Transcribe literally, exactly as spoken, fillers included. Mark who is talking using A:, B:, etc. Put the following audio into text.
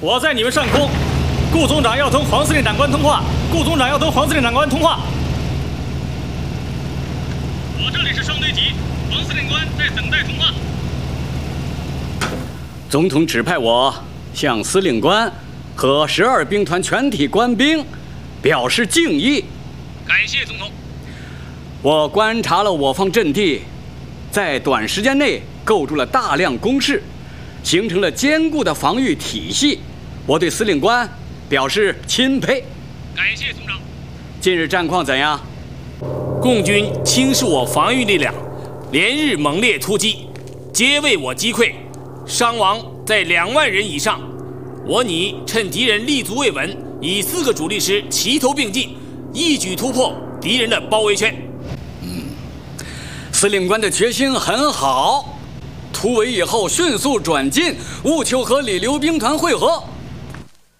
A: 我在你们上空，顾总长要同黄司令长官通话。顾总长要同黄司令长官通话。我这里是双堆集，黄司令官在等待通话。
B: 总统指派我向司令官和十二兵团全体官兵表示敬意。
A: 感谢总统。
B: 我观察了我方阵地，在短时间内构筑了大量工事，形成了坚固的防御体系。我对司令官表示钦佩。
A: 感谢总长。
B: 近日战况怎样？
C: 共军轻视我防御力量，连日猛烈突击，皆为我击溃，伤亡在两万人以上。我拟趁敌人立足未稳，以四个主力师齐头并进，一举突破敌人的包围圈。
B: 嗯，司令官的决心很好。突围以后迅速转进，务求和李刘兵团会合。